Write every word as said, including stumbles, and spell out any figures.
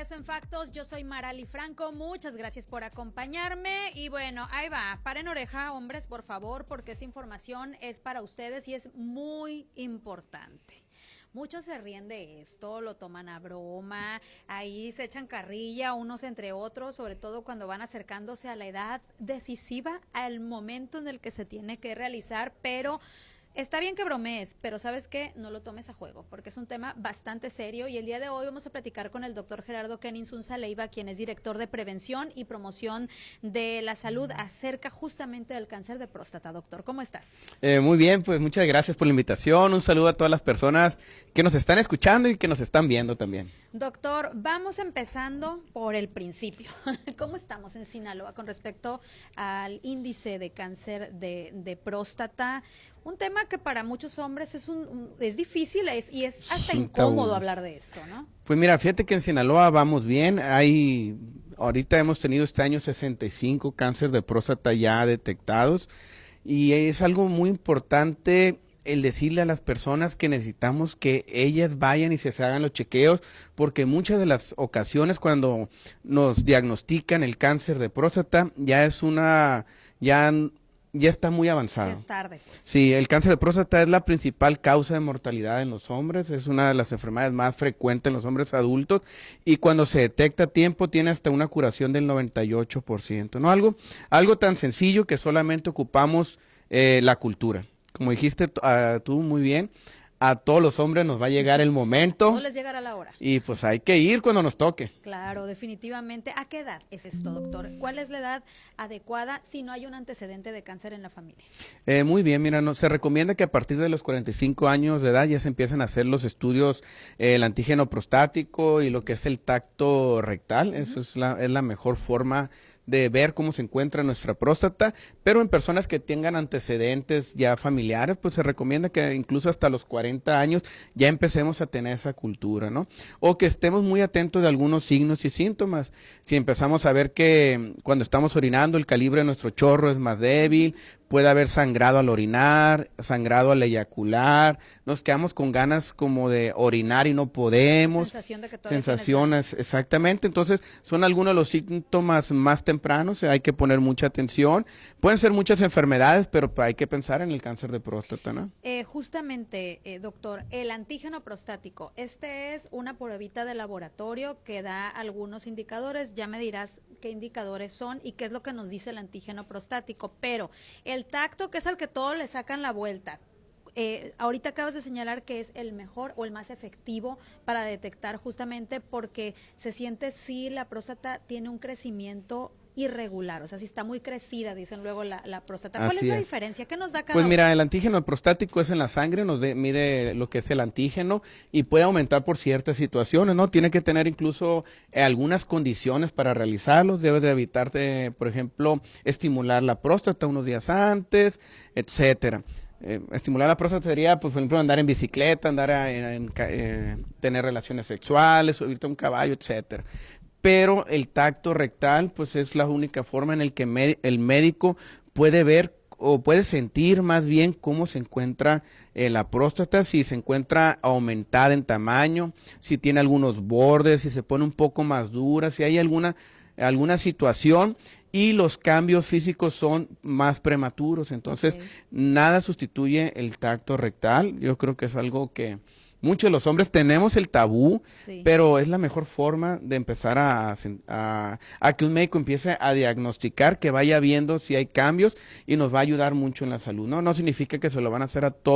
regreso en Factos, yo soy Marali Franco, muchas gracias por acompañarme y bueno, ahí va, paren oreja hombres por favor, porque esta información es para ustedes y es muy importante. Muchos se ríen de esto, lo toman a broma, ahí se echan carrilla unos entre otros, sobre todo cuando van acercándose a la edad decisiva, al momento en el que se tiene que realizar, pero está bien que bromees, pero ¿sabes qué? No lo tomes a juego, porque es un tema bastante serio y el día de hoy vamos a platicar con el doctor Gerardo Kenin Zunza Leiva, quien es director de Prevención y Promoción de la Salud acerca justamente del cáncer de próstata. Doctor, ¿cómo estás? Eh, muy bien, pues muchas gracias por la invitación, un saludo a todas las personas que nos están escuchando y que nos están viendo también. Doctor, vamos empezando por el principio. ¿Cómo estamos en Sinaloa con respecto al índice de cáncer de, de próstata? Un tema que para muchos hombres es un es difícil es, y es hasta incómodo hablar de esto, ¿no? Pues mira, fíjate que en Sinaloa vamos bien. Hay, ahorita hemos tenido este año sesenta y cinco cáncer de próstata ya detectados y es algo muy importante el decirle a las personas que necesitamos que ellas vayan y se hagan los chequeos, porque muchas de las ocasiones cuando nos diagnostican el cáncer de próstata ya es una, ya ya está muy avanzado. Es tarde, pues. Sí, el cáncer de próstata es la principal causa de mortalidad en los hombres, es una de las enfermedades más frecuentes en los hombres adultos y cuando se detecta a tiempo tiene hasta una curación del noventa y ocho por ciento, ¿no? Algo, algo tan sencillo que solamente ocupamos eh, la cultura. Como dijiste uh, tú muy bien, a todos los hombres nos va a llegar el momento. No les llegará la hora. Y pues hay que ir cuando nos toque. Claro, definitivamente. ¿A qué edad es esto, doctor? ¿Cuál es la edad adecuada si no hay un antecedente de cáncer en la familia? Eh, muy bien, mira, no, se recomienda que a partir de los cuarenta y cinco años de edad ya se empiecen a hacer los estudios, eh, el antígeno prostático y lo que es el tacto rectal. Uh-huh. Eso es la, es la mejor forma de ver cómo se encuentra nuestra próstata, pero en personas que tengan antecedentes ya familiares, pues se recomienda que incluso hasta los cuarenta años ya empecemos a tener esa cultura, ¿no? O que estemos muy atentos de algunos signos y síntomas. Si empezamos a ver que cuando estamos orinando el calibre de nuestro chorro es más débil, puede haber sangrado al orinar, sangrado al eyacular, nos quedamos con ganas como de orinar y no podemos. Sensación de que todavía Sensaciones, exactamente. Entonces, son algunos de los síntomas más tempranos, hay que poner mucha atención. Pueden ser muchas enfermedades, pero hay que pensar en el cáncer de próstata, ¿no? Eh, justamente, eh, doctor, el antígeno prostático, este es una pruebita de laboratorio que da algunos indicadores, ya me dirás qué indicadores son y qué es lo que nos dice el antígeno prostático, pero el tacto, que es al que todos le sacan la vuelta, eh, ahorita acabas de señalar que es el mejor o el más efectivo para detectar justamente porque se siente si la próstata tiene un crecimiento irregular, o sea, si está muy crecida, dicen luego la, la próstata. ¿Cuál Así es la es. diferencia? ¿Qué nos da cada Pues mira, uno? el antígeno prostático es en la sangre, nos de, mide lo que es el antígeno y puede aumentar por ciertas situaciones, ¿no? Tiene que tener incluso eh, algunas condiciones para realizarlos, debes de evitarte, por ejemplo, estimular la próstata unos días antes, etcétera. Eh, estimular la próstata sería, pues, por ejemplo, andar en bicicleta, andar a, en, en, eh, tener relaciones sexuales, subirte a un caballo, etcétera. Pero el tacto rectal, pues, es la única forma en la que med- el médico puede ver o puede sentir más bien cómo se encuentra eh, la próstata, si se encuentra aumentada en tamaño, si tiene algunos bordes, si se pone un poco más dura, si hay alguna, alguna situación y los cambios físicos son más prematuros. Entonces, okay, nada sustituye el tacto rectal. Yo creo que es algo que muchos de los hombres tenemos el tabú, sí, pero es la mejor forma de empezar a, a, a que un médico empiece a diagnosticar, que vaya viendo si hay cambios y nos va a ayudar mucho en la salud. No, no significa que se lo van a hacer a todos.